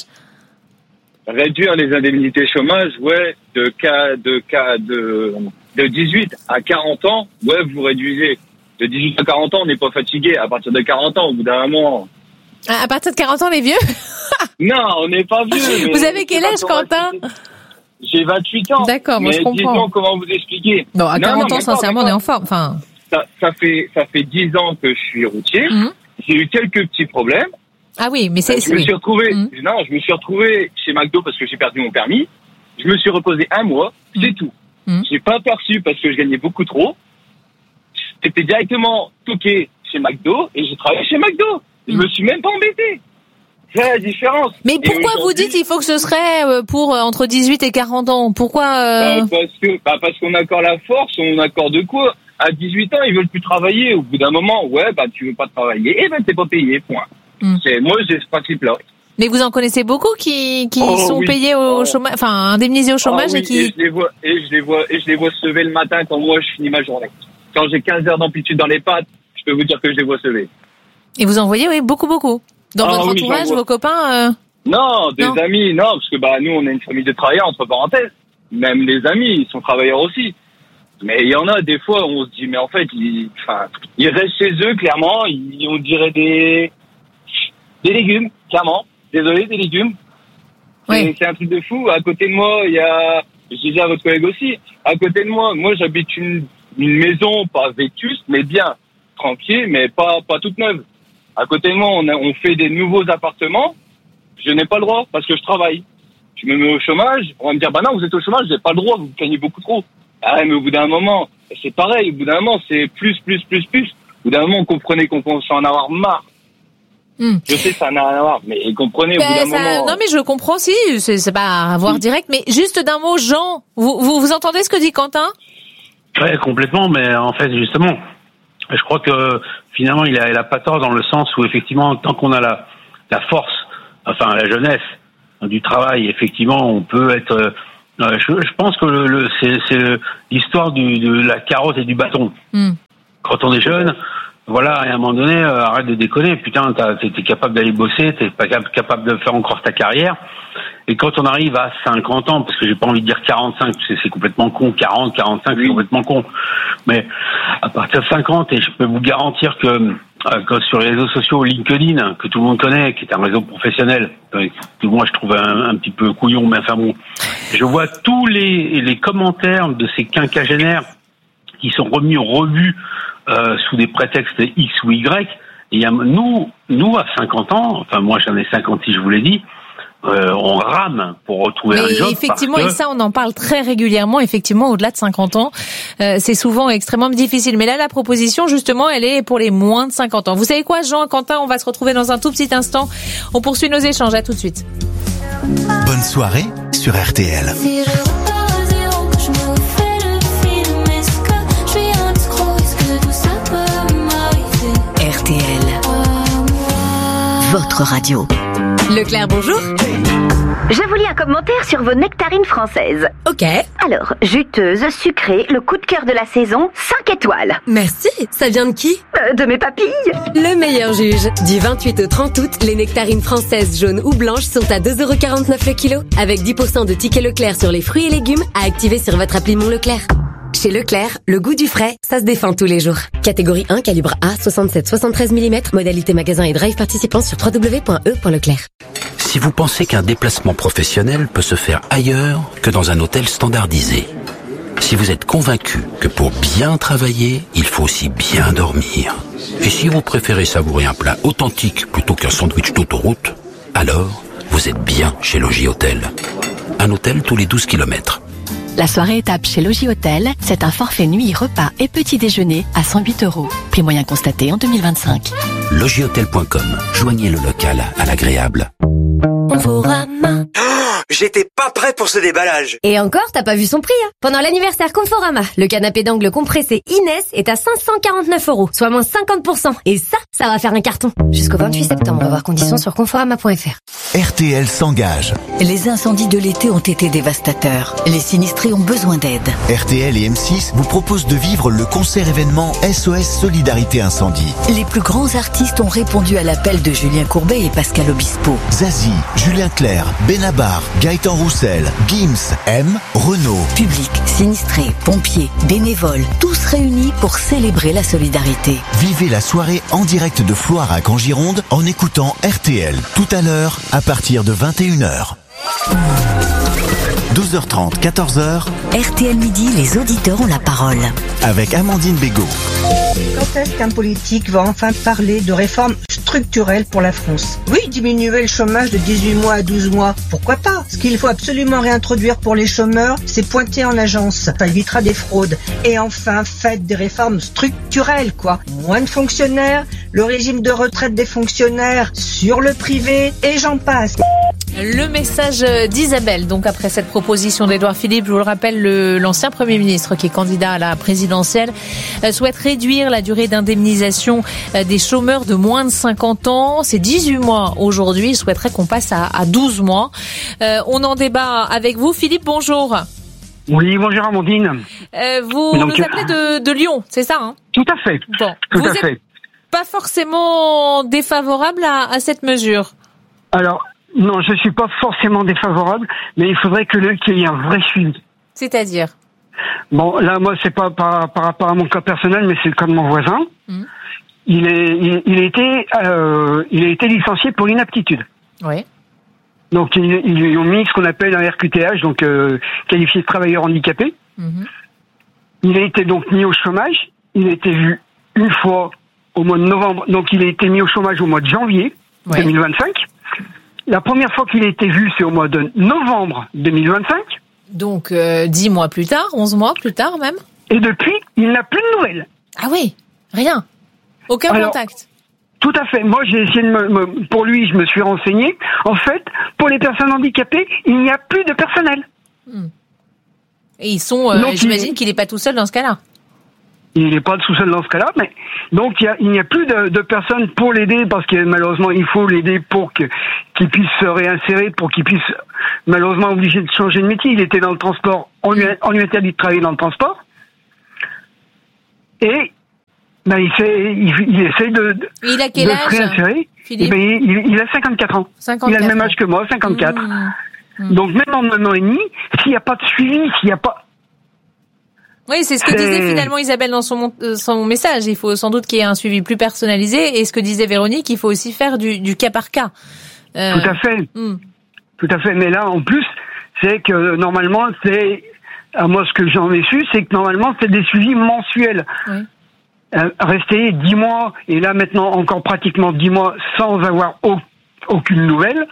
Réduire les indemnités chômage, ouais, de cas, de cas, de, de dix-huit à quarante ans, ouais, vous réduisez. De dix-huit à quarante ans, on n'est pas fatigué. À partir de quarante ans, au bout d'un moment.
À, à partir de quarante ans, on est vieux?
Non, on n'est pas vieux.
Vous avez quel âge, Quentin?
J'ai vingt-huit ans.
D'accord, moi je comprends.
Disons, comment vous expliquer?
Non, à quarante
non,
ans, sincèrement, on est en forme. Enfin.
Ça, ça fait, ça fait dix ans que je suis routier. Mm-hmm. J'ai eu quelques petits problèmes.
Ah oui, mais c'est...
Je me
oui.
suis retrouvé,
mmh.
non, je me suis retrouvé chez McDo parce que j'ai perdu mon permis. Je me suis reposé un mois, mmh. c'est tout. Mmh. J'ai pas perçu parce que je gagnais beaucoup trop. J'étais directement toqué chez McDo et j'ai travaillé chez McDo. Mmh. Je me suis même pas embêté. C'est la différence.
Mais pourquoi vous dites qu'il faut que ce serait pour entre dix-huit et quarante ans? Pourquoi euh...
bah, parce que, bah, parce qu'on accorde la force, on accorde quoi? À dix-huit ans, ils veulent plus travailler. Au bout d'un moment, ouais, bah, tu veux pas travailler, et ben, t'es pas payé, point. Mmh. C'est, moi, j'ai ce principe-là.
Mais vous en connaissez beaucoup qui, qui
oh,
sont
oui.
payés au
oh.
chômage, enfin, indemnisés au chômage
oh, oui.
et qui...
Et je les vois, et je les vois, et je les vois se lever le matin quand moi, je finis ma journée. Quand j'ai quinze heures d'amplitude dans les pattes, je peux vous dire que je les vois se lever.
Et vous en voyez, oui, beaucoup, beaucoup. Dans ah, votre
oui,
entourage, vos copains, euh...
Non, des
non.
amis, non, parce que, bah, nous, on est une famille de travailleurs, entre parenthèses. Même les amis, ils sont travailleurs aussi. Mais il y en a, des fois, on se dit, mais en fait, ils, enfin, ils restent chez eux, clairement, ils, on dirait des, des légumes, clairement. Désolé, des légumes. Oui. C'est, c'est un truc de fou. À côté de moi, il y a, je disais à votre collègue aussi, à côté de moi, moi, j'habite une, une maison, pas vétuste, mais bien, tranquille, mais pas, pas toute neuve. À côté de moi, on, a, on fait des nouveaux appartements. Je n'ai pas le droit parce que je travaille. je me mets au chômage, on va me dire, bah non, vous êtes au chômage, vous n'avez pas le droit, vous gagnez beaucoup trop. Ah ouais, mais au bout d'un moment, c'est pareil, au bout d'un moment, c'est plus, plus, plus, plus. Au bout d'un moment, comprenez qu'on commence à en avoir marre. Hmm. Je sais, ça n'a rien à voir, mais comprenez, ben, au bout d'un
ça,
moment...
Non, mais je comprends, si, c'est, c'est pas à voir hmm. direct, mais juste d'un mot, Jean, vous, vous, vous entendez ce que dit Quentin?
Ouais, complètement, mais en fait, justement, je crois que finalement, il a, il a pas tort dans le sens où, effectivement, tant qu'on a la, la force, enfin, la jeunesse du travail, effectivement, on peut être... Euh, je, je pense que le, le, c'est, c'est l'histoire du, de la carotte et du bâton. Mm. Quand on est jeune, voilà, à un moment donné, euh, arrête de déconner. Putain, t'as, t'es, t'es capable d'aller bosser, t'es pas capable de faire encore ta carrière. Et quand on arrive à cinquante ans, parce que j'ai pas envie de dire quarante-cinq, parce que c'est complètement con, quarante, quarante-cinq, c'est complètement con. Mais à partir de cinquante, et je peux vous garantir que, euh, que sur les réseaux sociaux, LinkedIn, que tout le monde connaît, qui est un réseau professionnel, que moi je trouve un, un petit peu couillon, mais enfin bon, je vois tous les, les commentaires de ces quinquagénaires qui sont remis au revue euh, sous des prétextes X ou Y. Et il y a, nous, nous à cinquante ans, enfin moi j'en ai cinquante-six, je vous l'ai dit, Euh, on rame pour retrouver
mais
un job.
Effectivement,
parce que...
et ça, on en parle très régulièrement. Effectivement, au-delà de cinquante ans, euh, c'est souvent extrêmement difficile. Mais là, la proposition, justement, elle est pour les moins de cinquante ans. Vous savez quoi, Jean, Quentin, on va se retrouver dans un tout petit instant. On poursuit nos échanges. À tout de suite.
Bonne soirée sur R T L.
Si je repars à zéro, que je me refais le film, est-ce que je suis un escroc, est-ce que tout ça peut m'arriver?
R T L, votre radio.
Leclerc, bonjour.
Je vous lis un commentaire sur vos nectarines françaises.
Ok.
Alors, juteuse, sucrée, le coup de cœur de la saison, cinq étoiles.
Merci. Ça vient de qui?
euh, De mes papilles.
Le meilleur juge. Du vingt-huit au trente août, les nectarines françaises jaunes ou blanches sont à deux euros quarante-neuf le kilo. Avec dix pour cent de tickets Leclerc sur les fruits et légumes à activer sur votre appli Mon Leclerc. Chez Leclerc, le goût du frais, ça se défend tous les jours. Catégorie un, calibre A, soixante-sept soixante-treize millimètres, modalité magasin et drive participant sur w w w point e point leclerc.
Si vous pensez qu'un déplacement professionnel peut se faire ailleurs que dans un hôtel standardisé, si vous êtes convaincu que pour bien travailler, il faut aussi bien dormir, et si vous préférez savourer un plat authentique plutôt qu'un sandwich d'autoroute, alors vous êtes bien chez Logis Hôtel. Un hôtel tous les douze kilomètres.
La soirée étape chez Logis Hôtel, c'est un forfait nuit, repas et petit déjeuner à cent huit euros. Prix moyen constaté en deux mille vingt-cinq.
logis hôtel point com. Joignez le local à l'agréable.
Conforama.
Oh, j'étais pas prêt pour ce déballage.
Et encore, t'as pas vu son prix, hein. Pendant l'anniversaire Conforama, le canapé d'angle compressé Inès est à cinq cent quarante-neuf euros, soit moins cinquante pour cent. Et ça, ça va faire un carton. Jusqu'au vingt-huit septembre, on va voir conditions sur conforama point f r.
R T L s'engage.
Les incendies de l'été ont été dévastateurs. Les sinistrés ont besoin d'aide.
R T L et M six vous proposent de vivre le concert événement S O S Solidarité Incendie.
Les plus grands artistes ont répondu à l'appel de Julien Courbet et Pascal Obispo.
Zazie, Julien Clerc, Benabar, Gaëtan Roussel, Gims, M, Renaud.
Public, sinistrés, pompiers, bénévoles, tous réunis pour célébrer la solidarité.
Vivez la soirée en direct de Floire à Cangironde en écoutant R T L tout à l'heure à partir de vingt et une heures. douze heures trente, quatorze heures.
R T L Midi, les auditeurs ont la parole.
Avec Amandine Bégaud.
Quand est-ce qu'un politique va enfin parler de réformes structurelles pour la France? Oui, diminuer le chômage de dix-huit mois à douze mois, pourquoi pas? Ce qu'il faut absolument réintroduire pour les chômeurs, c'est pointer en agence. Ça évitera des fraudes. Et enfin, faites des réformes structurelles, quoi. Moins de fonctionnaires, le régime de retraite des fonctionnaires sur le privé, et j'en passe.
Le message d'Isabelle, donc après cette proposition d'Édouard Philippe, je vous le rappelle, le, l'ancien Premier ministre qui est candidat à la présidentielle euh, souhaite réduire la durée d'indemnisation euh, des chômeurs de moins de cinquante ans. C'est dix-huit mois aujourd'hui, il souhaiterait qu'on passe à, à douze mois. Euh, on en débat avec vous. Philippe, bonjour.
Oui, bonjour Amandine.
Euh, vous donc, nous appelez de, de Lyon, c'est ça, hein?
Tout à fait.
Bon,
tout
vous
à
êtes
fait.
Pas forcément défavorable à, à cette mesure?
Alors, non, je suis pas forcément défavorable, mais il faudrait que le, qu'il y ait un vrai suivi.
C'est-à-dire?
Bon, là, moi, c'est pas par, par rapport à mon cas personnel, mais c'est le cas de mon voisin. Mmh. Il est, il, il a été, euh, il a été licencié pour inaptitude.
Oui.
Donc, ils, ils ont mis ce qu'on appelle un R Q T H, donc euh, qualifié de travailleur handicapé. Mmh. Il a été donc mis au chômage. Il a été vu une fois au mois de novembre. Donc, il a été mis au chômage au mois de janvier oui. deux mille vingt-cinq. La première fois qu'il a été vu, c'est au mois de novembre deux mille vingt-cinq.
Donc, euh, dix mois plus tard, onze mois plus tard même.
Et depuis, il n'a plus de nouvelles.
Ah oui, rien. Aucun
Alors,
contact.
Tout à fait. Moi, j'ai essayé de me, me- pour lui, je me suis renseigné. En fait, pour les personnes handicapées, il n'y a plus de personnel.
Hmm. Et ils sont, euh,
Donc,
j'imagine
il-
qu'il n'est pas tout seul dans ce cas-là.
Il n'est pas tout seul dans ce cas-là, mais donc il y a- il n'y a, plus de, de personnes pour l'aider parce que malheureusement il faut l'aider pour que qu'il puisse se réinsérer, pour qu'il puisse malheureusement obligé de changer de métier. Il était dans le transport, on lui, a- on lui interdit de travailler dans le transport et ben il fait, il, il essaie de, de,
Il a quel
de
âge,
se réinsérer.
Philippe
Eh ben, il, il a cinquante-quatre ans.
cinquante-quatre
il a le même
ans.
âge que moi, cinquante-quatre.
Mmh.
Donc même en un an et demi, s'il n'y a pas de suivi, s'il n'y a pas
Oui, c'est ce que
C'est-
disait finalement Isabelle dans son, euh, son message. Il faut sans doute qu'il y ait un suivi plus personnalisé. Et ce que disait Véronique, il faut aussi faire du, du cas par cas. Euh,
Tout à fait.
hmm.
Tout à fait. Mais là, en plus, c'est que normalement, c'est, à moi, ce que j'en ai su, c'est que normalement, c'est des suivis mensuels.
Oui.
Euh, rester dix mois, et là maintenant encore pratiquement dix mois sans avoir au- aucune nouvelle.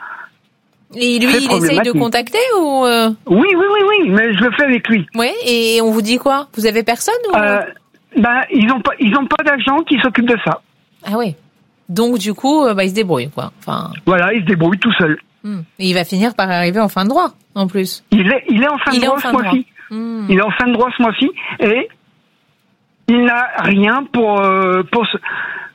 Et lui,
C'est
il essaye de
problématique.
contacter ou euh...
Oui, oui, oui, oui, mais je le fais avec lui.
Oui, et on vous dit quoi? Vous avez personne ou...
Euh, ben, ils ont pas, ils ont pas d'agent qui s'occupe de ça.
Ah oui. Donc du coup, euh, bah, il se débrouille, quoi. Enfin,
Voilà, il se débrouille tout seul.
hmm. Et il va finir par arriver en fin de droit, en plus.
Il est, il est en fin
Il
de
est
droit
en fin
ce
de
mois-ci.
droit. Hmm.
Il est en fin de droit ce mois-ci et il n'a rien pour, euh, pour ce...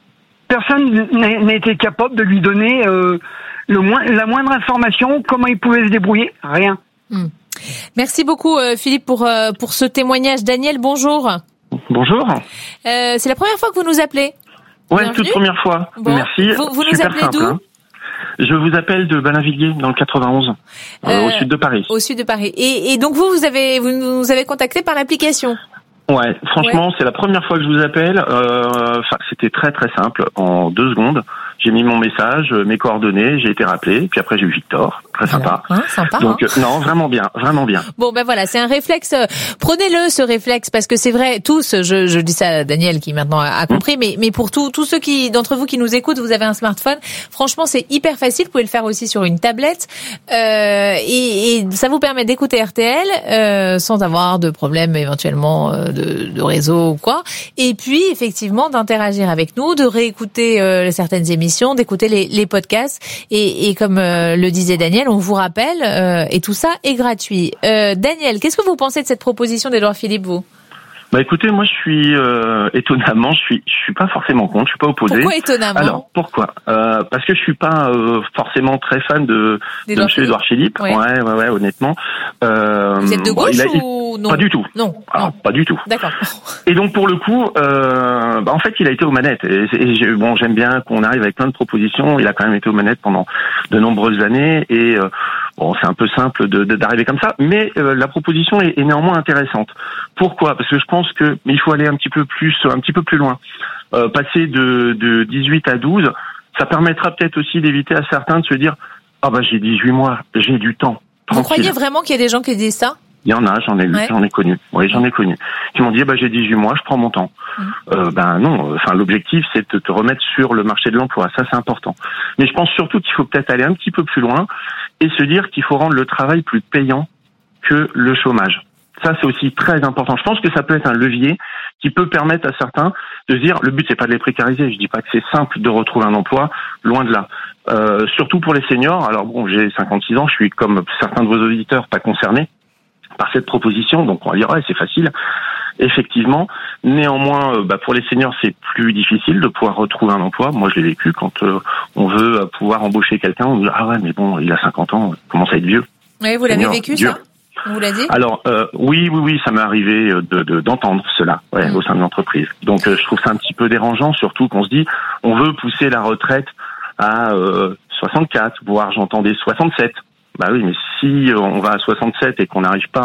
Personne n'a n'a été capable de lui donner euh, le moins, la moindre information, comment il pouvait se débrouiller, rien.
Hmm. Merci beaucoup, euh, Philippe, pour, euh, pour ce témoignage. Daniel, bonjour.
Bonjour.
Euh, c'est la première fois que vous nous appelez.
Ouais,
Bienvenue.
toute première fois.
Bon.
Merci.
Vous- vous nous
Super
appelez
simple,
d'où
hein. Je vous appelle de Balinvilliers, dans le quatre-vingt-onze, euh,
Euh,
au sud de Paris.
Au sud de Paris. Et, et donc vous, vous avez, vous nous avez contacté par l'application.
Ouais, franchement, c'est la première fois que je vous appelle. Euh, Enfin, c'était très très simple. En deux secondes, j'ai mis mon message, euh, mes coordonnées, j'ai été rappelé. Puis après, j'ai eu Victor, très sympa.
Hein, sympa.
Donc
hein.
euh, non, vraiment bien, vraiment bien.
Bon ben voilà, c'est un réflexe. euh, Prenez-le ce réflexe parce que c'est vrai, tous. Je, je dis ça à Daniel qui maintenant a, a compris, mais mais pour tous tous ceux qui d'entre vous qui nous écoutent, vous avez un smartphone. Franchement, c'est hyper facile. Vous pouvez le faire aussi sur une tablette euh, et, et ça vous permet d'écouter R T L euh, sans avoir de problème éventuellement euh, de, de réseau ou quoi. Et puis effectivement d'interagir avec nous, de réécouter euh, certaines émissions, d'écouter les, les podcasts. Et, et comme euh, le disait Daniel, on vous rappelle euh, et tout ça est gratuit. Euh, Daniel, qu'est-ce que vous pensez de cette proposition d'Édouard Philippe, vous?
Bah écoutez, moi je suis euh, étonnamment, je suis, je suis pas forcément contre, je suis pas opposé.
Pourquoi étonnamment?
Alors pourquoi euh, Parce que je suis pas euh, forcément très fan de, de Monsieur Édouard Philippe.
Ouais.
Ouais, ouais, ouais, honnêtement. Euh,
Vous êtes de
bon,
gauche
il a-
ou non?
Pas du tout.
Non.
Alors, pas du tout.
D'accord.
Et donc pour le coup, euh, bah, en fait, il a été aux manettes. Et, et j'ai- bon, j'aime bien qu'on arrive avec plein de propositions. Il a quand même été aux manettes pendant de nombreuses années. Et euh, bon, c'est un peu simple de, de- d'arriver comme ça, mais euh, la proposition est, est néanmoins intéressante. Pourquoi? Parce que je pense que il faut aller un petit peu plus, un petit peu plus loin. Euh, passer de, de dix-huit à douze, ça permettra peut-être aussi d'éviter à certains de se dire ah bah j'ai dix-huit mois, j'ai du temps.
Vous
Tranquille.
croyez vraiment qu'il y a des gens qui disent ça?
Il y en a, j'en ai eu,
Ouais.
j'en ai connu. Oui, j'en ai connu. Qui m'ont dit, bah, j'ai dix-huit mois, je prends mon temps. Euh, ben non, enfin l'objectif c'est de te remettre sur le marché de l'emploi, ça c'est important. Mais je pense surtout qu'il faut peut-être aller un petit peu plus loin et se dire qu'il faut rendre le travail plus payant que le chômage. Ça c'est aussi très important. Je pense que ça peut être un levier qui peut permettre à certains de se dire, le but c'est pas de les précariser. Je dis pas que c'est simple de retrouver un emploi, loin de là. Euh, surtout pour les seniors. Alors bon, j'ai cinquante-six ans, je suis comme certains de vos auditeurs pas concerné par cette proposition, donc on va dire ouais c'est facile. Effectivement, néanmoins, euh, bah, pour les seniors, c'est plus difficile de pouvoir retrouver un emploi. Moi, je l'ai vécu quand euh, on veut euh, pouvoir embaucher quelqu'un. On dit ah ouais, mais bon, il a cinquante ans, il commence à être vieux.
Oui, vous l'avez
Senior,
vécu
dur.
ça? On vous l'a dit?
Alors euh, oui, oui, oui, ça m'est arrivé euh, de, de, d'entendre cela ouais,
Mm.
au sein de l'entreprise. Donc, euh, je trouve ça un petit peu dérangeant, surtout qu'on se dit on veut pousser la retraite à euh, soixante-quatre, voire j'entendais soixante-sept. Bah oui, mais si euh, on va à soixante-sept et qu'on n'arrive pas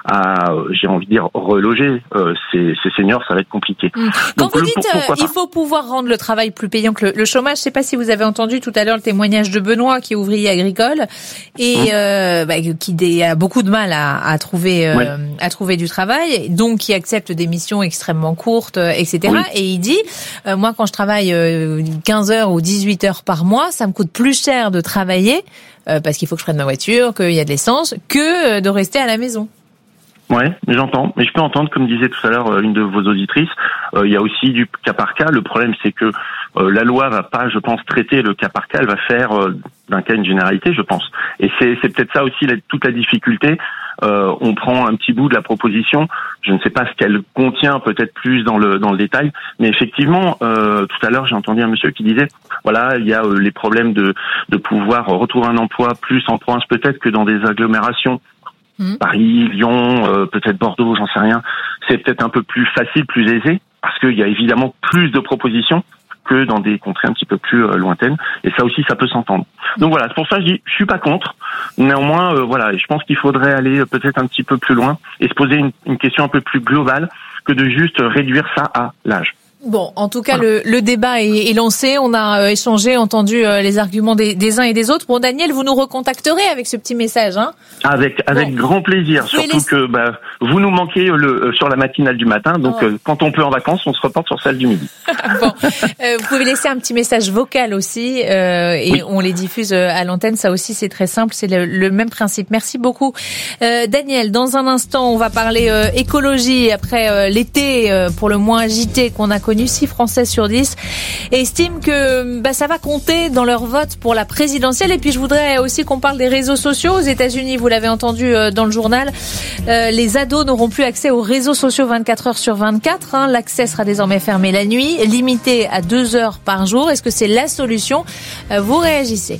à j'ai envie de dire, reloger euh, ces, ces seniors, ça va être compliqué.
Mmh. Quand
Donc,
vous
le,
dites
pour,
euh, il faut pouvoir rendre le travail plus payant que le, le chômage, je sais pas si vous avez entendu tout à l'heure le témoignage de Benoît, qui est ouvrier agricole et mmh. euh, bah, qui dé, a beaucoup de mal à, à trouver euh, ouais. à trouver du travail, donc qui accepte des missions extrêmement courtes, et cetera. Oui. Et il dit, euh, moi quand je travaille euh, quinze heures ou dix-huit heures par mois, ça me coûte plus cher de travailler euh, parce qu'il faut que je prenne ma voiture, qu'il y a de l'essence, que de rester à la maison.
Ouais, j'entends. Mais je peux entendre, comme disait tout à l'heure une de vos auditrices, euh, il y a aussi du cas par cas. Le problème, c'est que euh, la loi va pas, je pense, traiter le cas par cas. Elle va faire euh, d'un cas une généralité, je pense. Et c'est, c'est peut-être ça aussi la, toute la difficulté. Euh, on prend un petit bout de la proposition. Je ne sais pas ce qu'elle contient, peut-être plus dans le dans le détail. Mais effectivement, euh, tout à l'heure, j'ai entendu un monsieur qui disait, voilà, il y a euh, les problèmes de de pouvoir retrouver un emploi plus en province peut-être que dans des agglomérations. Mmh. Paris, Lyon, euh, peut-être Bordeaux, j'en sais rien. C'est peut-être un peu plus facile, plus aisé, parce qu'il y a évidemment plus de propositions que dans des contrées un petit peu plus euh, lointaines. Et ça aussi, ça peut s'entendre. Mmh. Donc voilà, c'est pour ça que je dis, je suis pas contre. Néanmoins, euh, voilà, je pense qu'il faudrait aller euh, peut-être un petit peu plus loin et se poser une, une question un peu plus globale que de juste réduire ça à l'âge.
Bon, en tout cas, voilà. le, le débat est, est lancé. On a euh, échangé, entendu euh, les arguments des, des uns et des autres. Bon, Daniel, vous nous recontacterez avec ce petit message, hein ?
Avec avec bon. grand plaisir. Surtout les... que bah, vous nous manquez le euh, sur la matinale du matin. Donc, oh. euh, quand on peut en vacances, on se reporte sur celle du midi.
Bon, euh, vous pouvez laisser un petit message vocal aussi, euh, et oui. on les diffuse à l'antenne. Ça aussi, c'est très simple. C'est le, le même principe. Merci beaucoup, euh, Daniel. Dans un instant, on va parler euh, écologie après euh, l'été euh, pour le moins agité qu'on a connu. six Français sur dix estiment que bah, ça va compter dans leur vote pour la présidentielle. Et puis je voudrais aussi qu'on parle des réseaux sociaux. Aux États-Unis, vous l'avez entendu euh, dans le journal, euh, les ados n'auront plus accès aux réseaux sociaux vingt-quatre heures sur vingt-quatre. Hein. L'accès sera désormais fermé la nuit, limité à deux heures par jour. Est-ce que c'est la solution ? euh, Vous réagissez.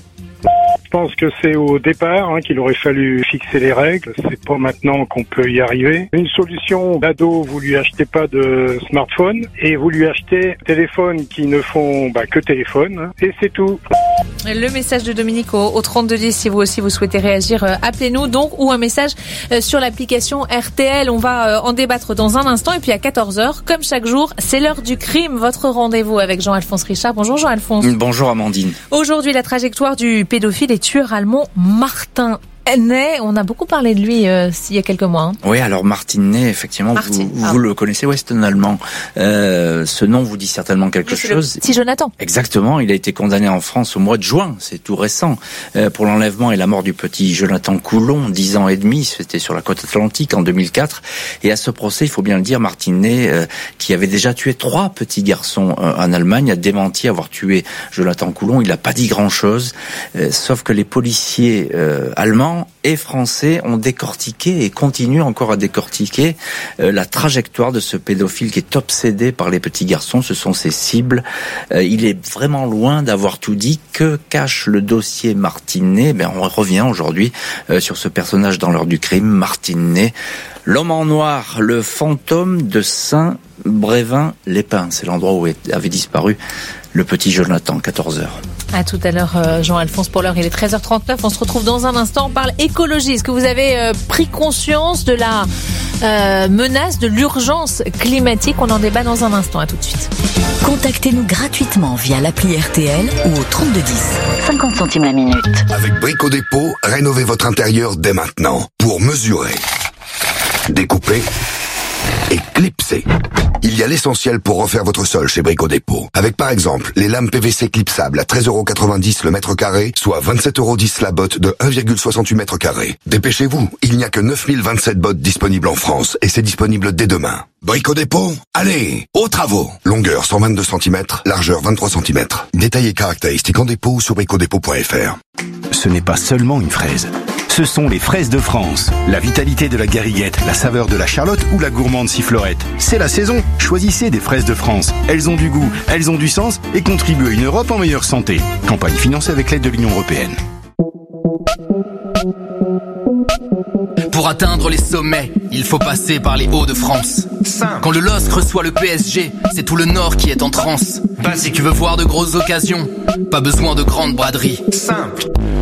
Je pense que c'est au départ hein, qu'il aurait fallu fixer les règles. C'est pas maintenant qu'on peut y arriver. Une solution, l'ado, vous lui achetez pas de smartphone et vous lui achetez téléphones qui ne font bah, que téléphone. Hein, et c'est tout.
Le message de Dominique au, au trente-deux dix, si vous aussi vous souhaitez réagir, euh, appelez-nous donc, ou un message euh, sur l'application R T L. On va euh, en débattre dans un instant. Et puis à quatorze heures, comme chaque jour, c'est l'heure du crime, votre rendez-vous avec Jean-Alphonse Richard. Bonjour Jean-Alphonse.
Bonjour Amandine.
Aujourd'hui, la trajectoire du pédophile et tueur allemand Martin Ney. On a beaucoup parlé de lui euh, il y a quelques mois. Hein.
Oui, alors Martin Ney, effectivement, Martin, vous, vous le connaissez, ouais, c'est un Allemand. Euh, ce nom vous dit certainement quelque
c'est
chose.
Le petit Jonathan.
Exactement, il a été condamné en France au mois de juin, c'est tout récent, euh, pour l'enlèvement et la mort du petit Jonathan Coulon, dix ans et demi, c'était sur la côte atlantique en deux mille quatre. Et à ce procès, il faut bien le dire, Martin Ney, euh, qui avait déjà tué trois petits garçons euh, en Allemagne, a démenti avoir tué Jonathan Coulon. Il n'a pas dit grand-chose, euh, sauf que les policiers euh, allemands et français ont décortiqué et continuent encore à décortiquer euh, la trajectoire de ce pédophile qui est obsédé par les petits garçons. Ce sont ses cibles. Euh, il est vraiment loin d'avoir tout dit. Que cache le dossier Martin Ney ? Ben, on revient aujourd'hui euh, sur ce personnage dans l'heure du crime, Martin Ney. L'homme en noir, le fantôme de Saint-Brévin-les-Pins. C'est l'endroit où avait disparu le petit Jonathan, quatorze heures.
À tout à l'heure, Jean-Alphonse. Pour l'heure, il est treize heures trente-neuf. On se retrouve dans un instant. On parle écologie. Est-ce que vous avez euh, pris conscience de la euh, menace, de l'urgence climatique ? On en débat dans un instant. À tout de suite.
Contactez-nous gratuitement via l'appli R T L ou au trente-deux dix. cinquante centimes la minute.
Avec Brico Dépôt, rénovez votre intérieur dès maintenant. Pour mesurer, découper et clipser. Il y a l'essentiel pour refaire votre sol chez Brico Dépôt. Avec par exemple les lames P V C clipsables à treize euros quatre-vingt-dix le mètre carré, soit vingt-sept euros dix la botte de un virgule soixante-huit mètres carrés. Dépêchez-vous, il n'y a que neuf mille vingt-sept bottes disponibles en France et c'est disponible dès demain. Brico Dépôt, allez, aux travaux. Longueur cent vingt-deux centimètres, largeur vingt-trois centimètres. Détails et caractéristiques en dépôt sur brico dépôt point f r.
Ce n'est pas seulement une fraise. Ce sont les fraises de France. La vitalité de la gariguette, la saveur de la charlotte ou la gourmande sifflorette. C'est la saison. Choisissez des fraises de France. Elles ont du goût, elles ont du sens et contribuent à une Europe en meilleure santé. Campagne financée avec l'aide de l'Union européenne.
Pour atteindre les sommets, il faut passer par les Hauts-de-France. Simple. Quand le L O S C reçoit le P S G, c'est tout le Nord qui est en transe. Basique. Si tu veux voir de grosses occasions, pas besoin de grandes braderies. Simple.